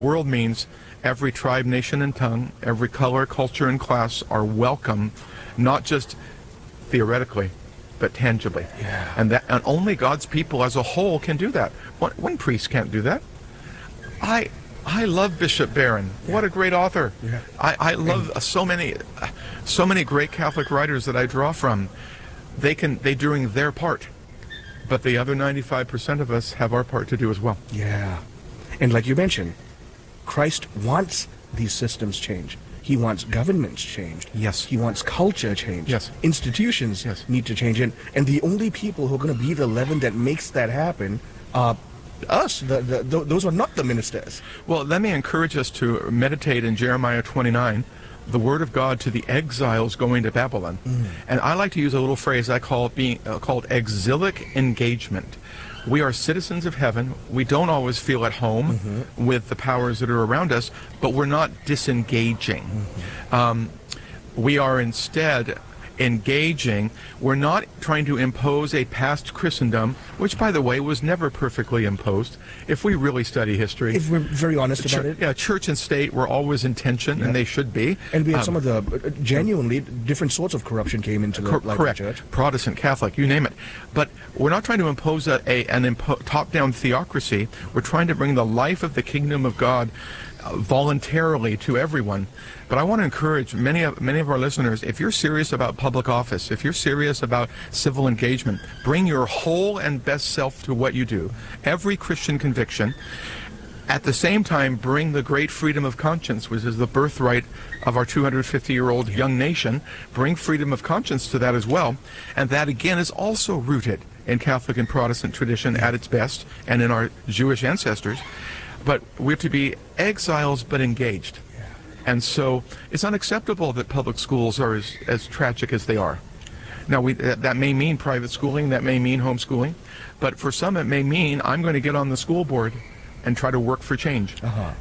World means every tribe, nation, and tongue, every color, culture, and class are welcome, not just theoretically, but tangibly. Yeah. And only God's people as a whole can do that. One priest can't do that. I love Bishop Barron. Yeah. What a great author. Yeah. I love so many great Catholic writers that I draw from. They doing their part, but the other 95% of us have our part to do as well. Yeah. And like you mentioned, Christ wants these systems changed. He wants governments changed. Yes. He wants culture changed. Yes. Institutions need to change. And the only people who are going to be the leaven that makes that happen are us. Those are not the ministers. Well, let me encourage us to meditate in Jeremiah 29, the word of God to the exiles going to Babylon. And I like to use a little phrase I call called exilic engagement. We are citizens of heaven. We don't always feel at home with the powers that are around us, but we're not disengaging. We are instead engaging. We're not trying to impose a past Christendom, which, by the way, was never perfectly imposed. If we really study history, if we're very honest about it, yeah, church and state were always in tension, and they should be. And we had some of the genuinely different sorts of corruption came into the life of the church. Protestant, Catholic, you name it. But we're not trying to impose an top-down theocracy. We're trying to bring the life of the kingdom of God voluntarily to everyone. But I want to encourage many of our listeners, if you're serious about public office, if you're serious about civil engagement, bring your whole and best self to what you do. Every Christian conviction. At the same time, bring the great freedom of conscience, which is the birthright of our 250-year-old young nation. Bring freedom of conscience to that as well. And that, again, is also rooted in Catholic and Protestant tradition at its best, and in our Jewish ancestors. But we have to be exiles but engaged. And so it's unacceptable that public schools are as tragic as they are. Now, that may mean private schooling, that may mean homeschooling, but for some it may mean I'm going to get on the school board and try to work for change.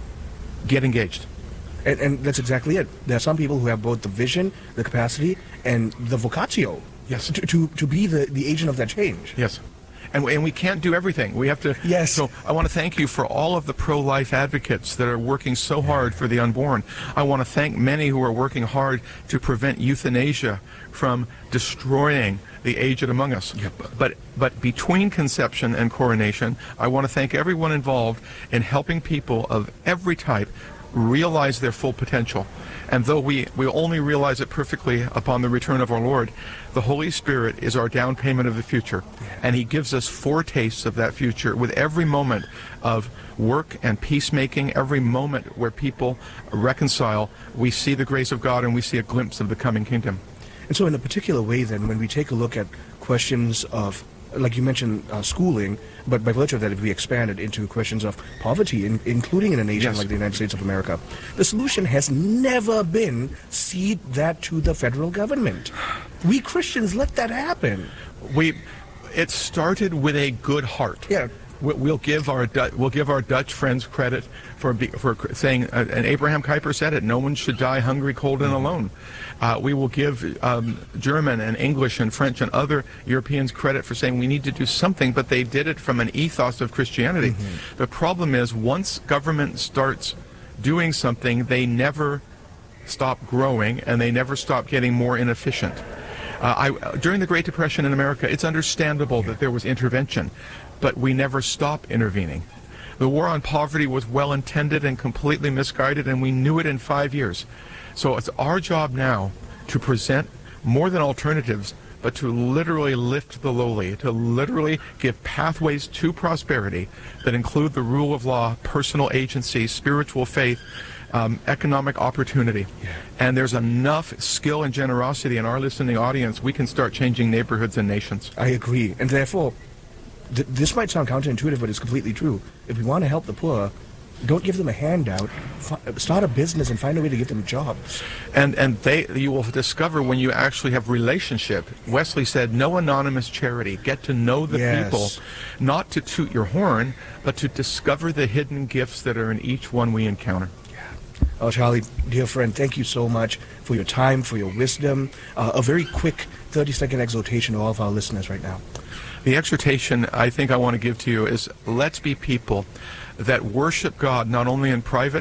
Get engaged. And that's exactly it. There are some people who have both the vision, the capacity, and the vocatio to be the agent of that change. Yes. And we can't do everything. We have to. Yes. So I want to thank you for all of the pro-life advocates that are working so hard for the unborn. I want to thank many who are working hard to prevent euthanasia from destroying the aged among us. But between conception and coronation, I want to thank everyone involved in helping people of every type realize their full potential. And though we only realize it perfectly upon the return of our Lord, the Holy Spirit is our down payment of the future. And He gives us foretastes of that future with every moment of work and peacemaking, every moment where people reconcile. We see the grace of God and we see a glimpse of the coming kingdom. And so in a particular way then, when we take a look at questions of, like you mentioned, schooling, but by virtue of that, if we expand it into questions of poverty, including in a nation like the United States of America, the solution has never been cede that to the federal government. We Christians let that happen. It started with a good heart. Yeah. We'll give our Dutch friends credit for saying, and Abraham Kuyper said it, no one should die hungry, cold, and alone. We will give German and English and French and other Europeans credit for saying we need to do something, but they did it from an ethos of Christianity. The problem is, once government starts doing something, they never stop growing and they never stop getting more inefficient. During the Great Depression in America, it's understandable that there was intervention, but we never stop intervening. The war on poverty was well-intended and completely misguided, and we knew it in 5 years. So it's our job now to present more than alternatives, but to literally lift the lowly, to literally give pathways to prosperity that include the rule of law, personal agency, spiritual faith, economic opportunity. And there's enough skill and generosity in our listening audience, we can start changing neighborhoods and nations. I agree. And therefore, this might sound counterintuitive, but it's completely true. If we want to help the poor, don't give them a handout. Start a business and find a way to give them jobs. And you will discover when you actually have relationship. Wesley said, no anonymous charity. Get to know the people, not to toot your horn, but to discover the hidden gifts that are in each one we encounter. Oh, Charlie, dear friend, thank you so much for your time, for your wisdom. A very quick 30-second exhortation to all of our listeners right now. The exhortation I think I want to give to you is, let's be people that worship God not only in private